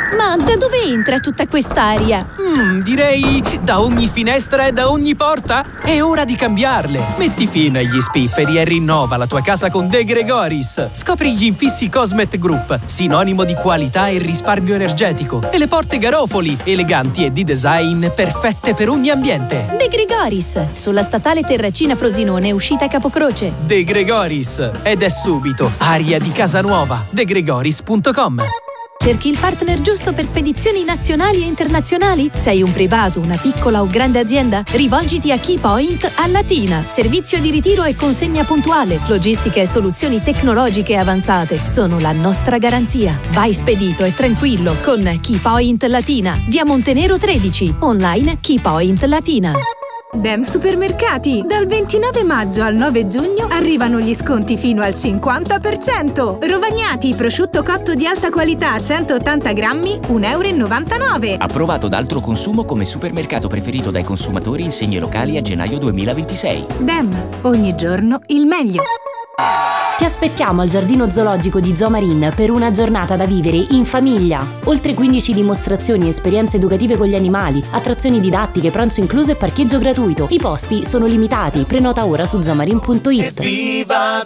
Ma da dove entra tutta quest'aria? Direi da ogni finestra e da ogni porta. È ora di cambiarle. Metti fine agli spifferi e rinnova la tua casa con De Gregoris. Scopri gli infissi Cosmet Group, sinonimo di qualità e risparmio energetico. E le porte Garofoli, eleganti e di design perfette per ogni ambiente. De Gregoris, sulla statale Terracina Frosinone, uscita Capocroce. De Gregoris. Ed è subito aria di casa nuova. degregoris.com. Cerchi il partner giusto per spedizioni nazionali e internazionali? Sei un privato, una piccola o grande azienda? Rivolgiti a Keypoint a Latina. Servizio di ritiro e consegna puntuale, logistica e soluzioni tecnologiche avanzate sono la nostra garanzia. Vai spedito e tranquillo con Keypoint Latina. Via Montenero 13. Online Keypoint Latina. Dem Supermercati! Dal 29 maggio al 9 giugno arrivano gli sconti fino al 50%. Rovagnati, prosciutto cotto di alta qualità 180 grammi, 1,99 €. Approvato da altro consumo come supermercato preferito dai consumatori in segni locali a gennaio 2026. Dem, ogni giorno il meglio. Ti aspettiamo al Giardino Zoologico di Zoomarine per una giornata da vivere in famiglia. Oltre 15 dimostrazioni e esperienze educative con gli animali, attrazioni didattiche, pranzo incluso e parcheggio gratuito. I posti sono limitati, prenota ora su zoomarine.it. Viva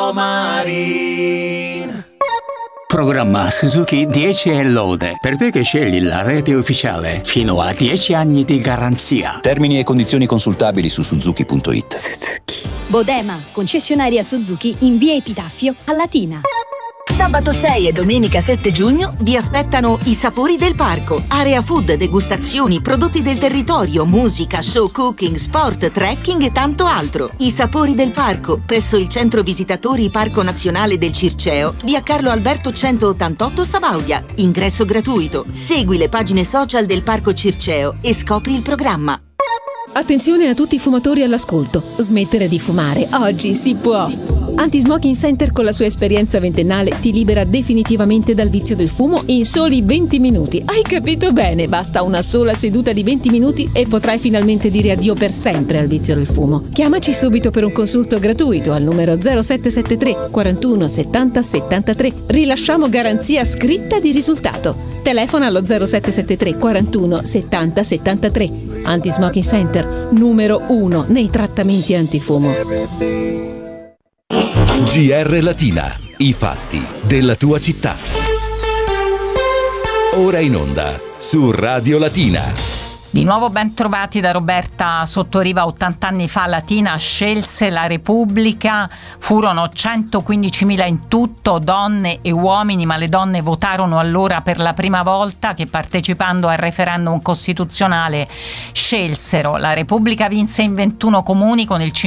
Zoomarine! Programma Suzuki 10 e lode. Per te che scegli la rete ufficiale, fino a 10 anni di garanzia. Termini e condizioni consultabili su suzuki.it. Suzuki. Bodema, concessionaria Suzuki in via Epitaffio a Latina. Sabato 6 e domenica 7 giugno vi aspettano i sapori del parco. Area food, degustazioni, prodotti del territorio, musica, show cooking, sport, trekking e tanto altro. I sapori del parco, presso il centro visitatori Parco Nazionale del Circeo, via Carlo Alberto 188 Sabaudia. Ingresso gratuito. Segui le pagine social del Parco Circeo e scopri il programma. Attenzione a tutti i fumatori all'ascolto. Smettere di fumare oggi si può. Anti-Smoking Center con la sua esperienza ventennale ti libera definitivamente dal vizio del fumo in soli 20 minuti. Hai capito bene? Basta una sola seduta di 20 minuti e potrai finalmente dire addio per sempre al vizio del fumo. Chiamaci subito per un consulto gratuito al numero 0773 41 70 73. Rilasciamo garanzia scritta di risultato. Telefona allo 0773 41 70 73. Anti-Smoking Center, numero 1 nei trattamenti antifumo. GR Latina, i fatti della tua città. Ora in onda su Radio Latina. Di nuovo ben trovati da Roberta Sottoriva. 80 anni fa Latina scelse la Repubblica, furono 115.000 in tutto, donne e uomini, ma le donne votarono allora per la prima volta, che partecipando al referendum costituzionale scelsero. La Repubblica vinse in 21 comuni con il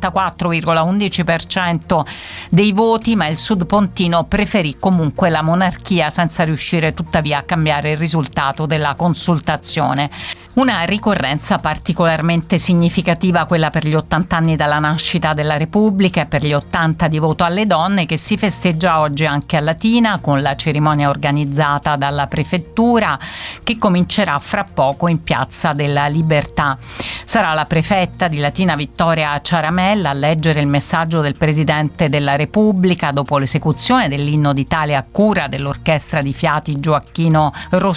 54,11% dei voti, ma il Sud Pontino preferì comunque la monarchia senza riuscire tuttavia a cambiare il risultato della consultazione. Una ricorrenza particolarmente significativa, quella per gli 80 anni dalla nascita della Repubblica e per gli 80 di voto alle donne, che si festeggia oggi anche a Latina con la cerimonia organizzata dalla prefettura, che comincerà fra poco in Piazza della Libertà. Sarà la prefetta di Latina Vittoria Ciaramella a leggere il messaggio del Presidente della Repubblica dopo l'esecuzione dell'Inno d'Italia a cura dell'Orchestra di Fiati Gioacchino Rossini.